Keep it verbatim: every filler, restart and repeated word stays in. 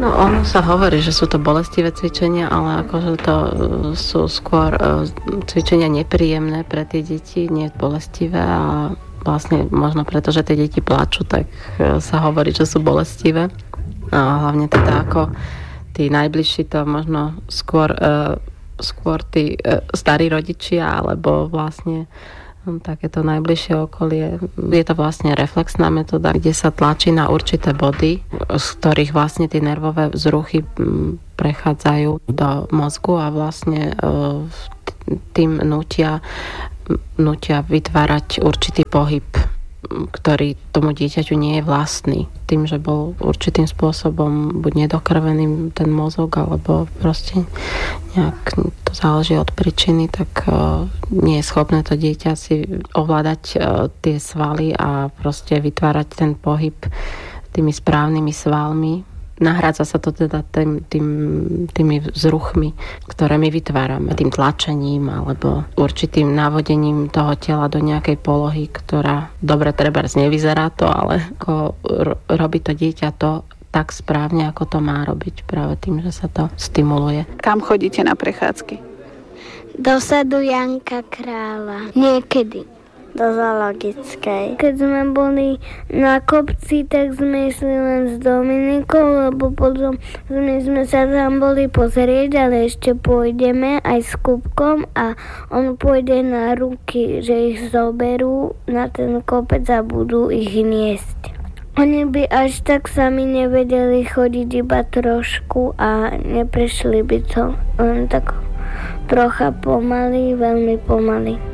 No ono sa hovorí, že sú to bolestivé cvičenia, ale akože to sú skôr cvičenia nepríjemné pre tie deti, nie bolestivé a vlastne možno preto, že tie deti plačú, tak sa hovorí, že sú bolestivé. A hlavne teda ako tí najbližší to možno skôr, skôr tí starí rodičia alebo vlastne takéto najbližšie okolie. Je to vlastne reflexná metóda, kde sa tlačí na určité body, z ktorých vlastne tie nervové vzruchy prechádzajú do mozgu a vlastne tým nutia, nutia vytvárať určitý pohyb, ktorý tomu dieťaťu nie je vlastný. Tým, že bol určitým spôsobom buď nedokrvený ten mozog, alebo proste nejak to záleží od príčiny, tak uh, nie je schopné to dieťa si ovládať uh, tie svaly a proste vytvárať ten pohyb tými správnymi svalmi. Nahrádza sa to teda tým, tým, tými vzruchmi, ktoré my vytvárame, tým tlačením alebo určitým navodením toho tela do nejakej polohy, ktorá dobre trebárs nevyzerá to, ale ako robí to dieťa to tak správne, ako to má robiť, práve tým, že sa to stimuluje. Kam chodíte na prechádzky? Do sadu Janka Kráľa. Niekedy. Do zoologickej. Keď sme boli na kopci, tak sme išli len s Dominikou, lebo potom sme, sme sa tam boli pozrieť, ale ešte pôjdeme aj s Kubkom a on pôjde na ruky, že ich zoberú na ten kopec a budú ich niesť. Oni by až tak sami nevedeli chodiť iba trošku a neprešli by to len tak trocha pomaly, veľmi pomaly.